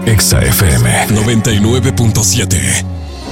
Exa FM 99.7.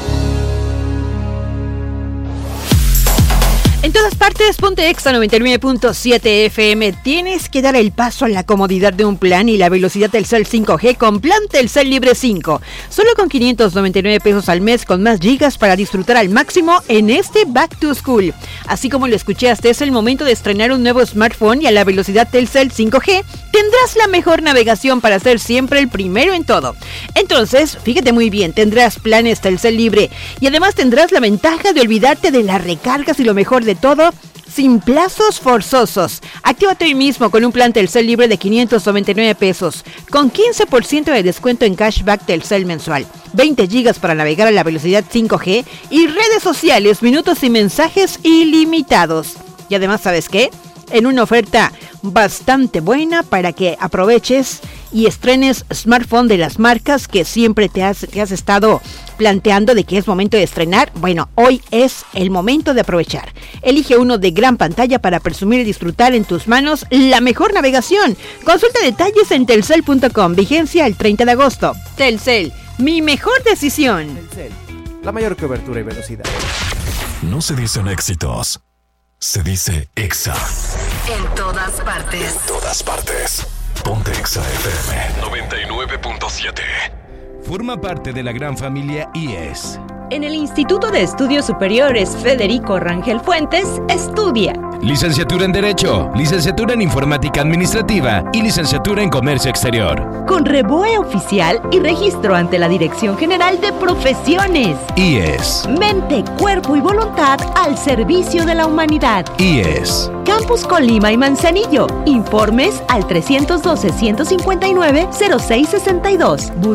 En todas partes, ponte Exa 99.7 FM. Tienes que dar el paso a la comodidad de un plan y la velocidad del Telcel 5G con plan Telcel Libre 5. Solo con 599 pesos al mes con más gigas para disfrutar al máximo en este Back to School. Así como lo escuchaste, es el momento de estrenar un nuevo smartphone y a la velocidad Telcel 5G tendrás la mejor navegación para ser siempre el primero en todo. Entonces, fíjate muy bien, tendrás planes Telcel Libre y además tendrás la ventaja de olvidarte de las recargas y lo mejor de todo, sin plazos forzosos. Actívate hoy mismo con un plan Telcel Libre de 599 pesos, con 15% de descuento en cashback Telcel mensual, 20 gigas para navegar a la velocidad 5G y redes sociales, minutos y mensajes ilimitados. Y además, ¿sabes qué? En una oferta bastante buena para que aproveches y estrenes smartphone de las marcas que siempre te has estado planteando de que es momento de estrenar. Bueno, hoy es el momento de aprovechar. Elige uno de gran pantalla para presumir y disfrutar en tus manos la mejor navegación. Consulta detalles en telcel.com. Vigencia el 30 de agosto. Telcel, mi mejor decisión. Telcel, la mayor cobertura y velocidad. No se dicen éxitos, se dice Exa. En todas partes. En todas partes. Ponte Exa FM 99.7. Forma parte de la gran familia IES. En el Instituto de Estudios Superiores Federico Rangel Fuentes, estudia Licenciatura en Derecho, Licenciatura en Informática Administrativa y Licenciatura en Comercio Exterior. con REBOE oficial y registro ante la Dirección General de Profesiones. IES. Mente, cuerpo y voluntad al servicio de la humanidad. IES. Campus Colima y Manzanillo. Informes al 312-159-0662.